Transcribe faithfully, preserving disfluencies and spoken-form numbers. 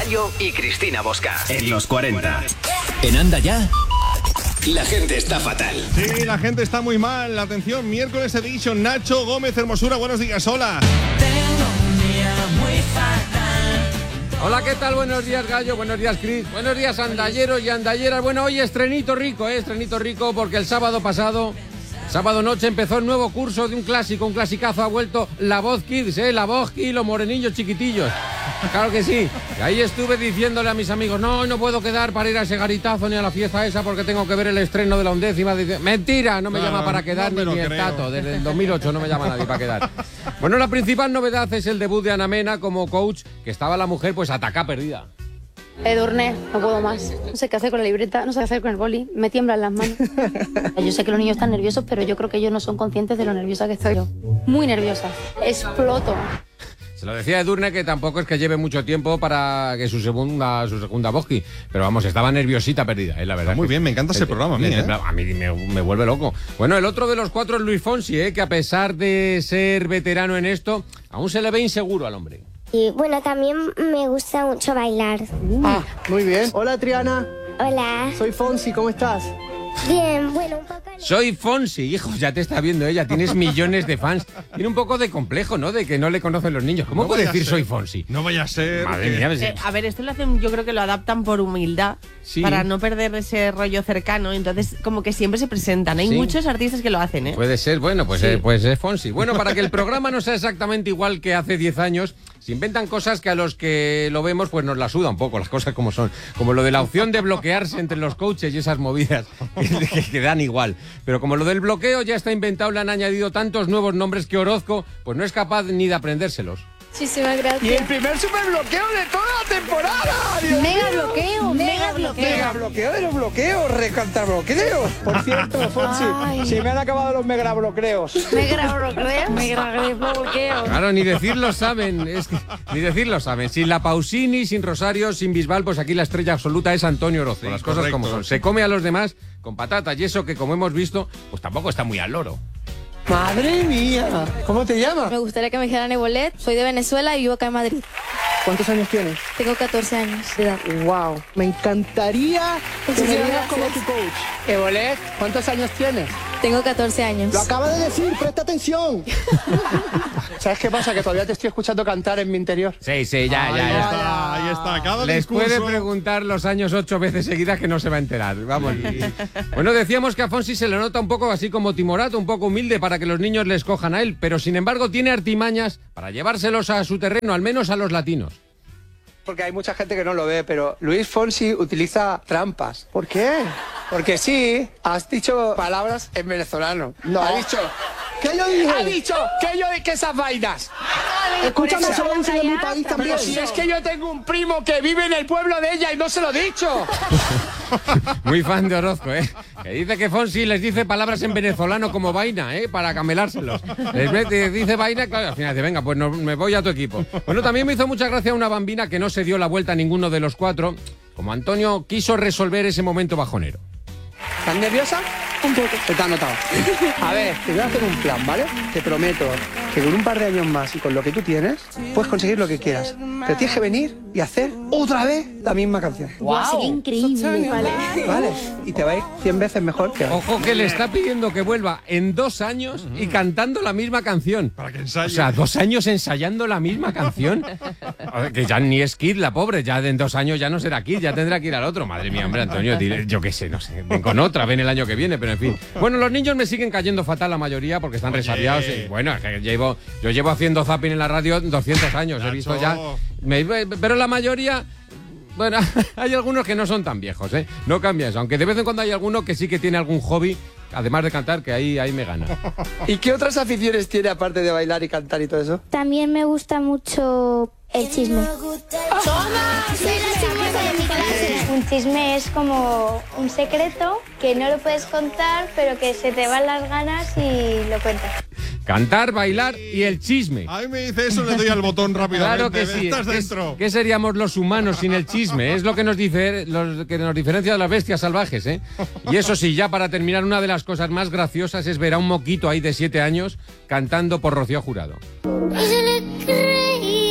Gallo y Cristina Bosca. En los cuarenta. En Anda Ya, la gente está fatal. Sí, la gente está muy mal. Atención, miércoles edition. Nacho Gómez Hermosura, buenos días, hola. Tengo un día muy fatal. Hola, ¿qué tal? Buenos días, Gallo. Buenos días, Cris. Buenos días, andalleros y andalleras. Bueno, hoy estrenito rico, ¿eh? Estrenito rico porque el sábado pasado, sábado noche, empezó el nuevo curso de un clásico, un clasicazo. Ha vuelto La Voz Kids, ¿eh? La Voz y los morenillos chiquitillos. Claro que sí. Y ahí estuve diciéndole a mis amigos, no, no puedo quedar para ir a ese garitazo ni a la fiesta esa porque tengo que ver el estreno de la undécima. Dice, mentira, no me Claro, llama para quedar no ni, ni el Tato. Desde el dos mil ocho no me llama nadie para quedar. Bueno, la principal novedad es el debut de Ana Mena como coach, que estaba la mujer pues atacá perdida. Edurne, no puedo más. No sé qué hacer con la libreta, no sé qué hacer con el boli. Me tiemblan las manos. Yo sé que los niños están nerviosos, pero yo creo que ellos no son conscientes de lo nerviosa que estoy yo. Muy nerviosa. Exploto. Se lo decía Edurne, que tampoco es que lleve mucho tiempo para que su segunda su segunda Boski, pero vamos, estaba nerviosita perdida, ¿eh? La verdad. Está muy bien, me encanta ese programa a mí, ¿eh? A mí me, me vuelve loco. Bueno, el otro de los cuatro es Luis Fonsi, ¿eh? Que a pesar de ser veterano en esto, aún se le ve inseguro al hombre. Y bueno, también me gusta mucho bailar. Ah, muy bien. Hola, Triana. Hola. Soy Fonsi, ¿cómo estás? Bien, bueno, un poco... Soy Fonsi, hijo, ya te está viendo ella, tienes millones de fans. Tiene un poco de complejo, ¿no? De que no le conocen los niños. ¿Cómo No puede vaya decir a soy ser. Fonsi? No vaya a ser. Madre que- mía, Eh, a ver, esto lo hacen, yo creo que lo adaptan por humildad, Sí. para no perder ese rollo cercano, entonces como que siempre se presentan. Hay Sí. muchos artistas que lo hacen, ¿eh? Puede ser, bueno, pues, Sí. eh, pues es Fonsi. Bueno, para que el programa no sea exactamente igual que hace diez años, se inventan cosas que a los que lo vemos pues nos la suda un poco, las cosas como son. Como lo de la opción de bloquearse entre los coaches y esas movidas que, que- que dan igual. Pero como lo del bloqueo ya está inventado, le han añadido tantos nuevos nombres que Orozco pues no es capaz ni de aprendérselos. Muchísimas Y el gracias. primer superbloqueo de toda la temporada. Dios Mega mío. bloqueo, mega bloqueo. Mega bloqueo de los bloqueos, recantar bloqueos. Por cierto, Fonsi, Ay. se me han acabado los mega bloqueos. Mega bloqueo. Mega bloqueo. Claro, ni decirlo saben, es que, ni decirlo saben. Sin la Pausini, sin Rosario, sin Bisbal, pues aquí la estrella absoluta es Antonio Orozco. Sí, las cosas correcto. como son. Se come a los demás con patatas y eso que, como hemos visto, pues tampoco está muy al loro. Madre mía. ¿Cómo te llamas? Me gustaría que me dijeran Ebolet. Soy de Venezuela y vivo acá en Madrid. ¿Cuántos años tienes? Tengo catorce años de edad. Wow. Me encantaría que me Muchísimas digas como gracias. tu coach. Ebolet, ¿cuántos años tienes? Tengo catorce años. Lo acaba de decir, presta atención. ¿Sabes qué pasa? Que todavía te estoy escuchando cantar en mi interior. Sí, sí, ya, Ahí ya, ya. está, ahí está. Cada Les discurso... puede preguntar los años ocho veces seguidas que no se va a enterar. Vamos. Bueno, decíamos que a Fonsi se le nota un poco así como timorato, un poco humilde para que los niños le escojan a él, pero sin embargo tiene artimañas para llevárselos a su terreno, al menos a los latinos. Porque hay mucha gente que no lo ve, pero Luis Fonsi utiliza trampas. ¿Por qué? Porque sí, has dicho palabras en venezolano. No. Ha dicho... ¿Qué yo dije? Ha dicho que yo que esas vainas. Escúchame, eso lo dicen en mi país también. Pero si es que yo tengo un primo que vive en el pueblo de ella y no se lo he dicho. Muy fan de Orozco, ¿eh? Que dice que Fonsi les dice palabras en venezolano como vaina, ¿eh? Para camelárselos. Les mete, dice vaina, claro, al final dice, venga, pues no, me voy a tu equipo. Bueno, también me hizo mucha gracia una bambina que no se dio la vuelta a ninguno de los cuatro, como Antonio quiso resolver ese momento bajonero. ¿Estás nerviosa? Un poco. Se te ha notado. A ver, te voy a hacer un plan, ¿vale? Te prometo que con un par de años más y con lo que tú tienes, puedes conseguir lo que quieras. Pero tienes que venir y hacer otra vez la misma canción. Wow. Sería increíble. Vale. ¿Vale? Y te va a ir cien veces mejor que ahora. Ojo que le está pidiendo que vuelva en dos años y cantando la misma canción. Para que ensaye. O sea, dos años ensayando la misma canción. A ver, que ya ni es Kid, la pobre. Ya en dos años ya no será Kid, ya tendrá que ir al otro. Madre mía, hombre, Antonio, dile, yo qué sé, no sé. Ven con otra, ven el año que viene, pero en fin. Bueno, los niños me siguen cayendo fatal la mayoría porque están Oye. resabiados. Y, bueno, es que llevo, yo llevo haciendo zapping en la radio doscientos años. He visto ya. me- pero la mayoría. Bueno, hay algunos que no son tan viejos, ¿eh? No cambia eso. Aunque de vez en cuando hay alguno que sí que tiene algún hobby, además de cantar, que ahí, ahí me gana. ¿Y qué otras aficiones tiene aparte de bailar y cantar y todo eso? También me gusta mucho el chisme. Soy la chismosa de mi clase. Un chisme es como un secreto que no lo puedes contar, pero que se te van las ganas y lo cuentas. Cantar, bailar y el chisme. A mí me dice eso, le doy al botón rápidamente. Claro que sí. Estás ¿Qué, dentro. qué seríamos los humanos sin el chisme? Es lo que nos dice, lo que nos diferencia de las bestias salvajes, ¿eh? Y eso sí, ya para terminar, una de las cosas más graciosas es ver a un moquito ahí de siete años cantando por Rocío Jurado. Y se le creía.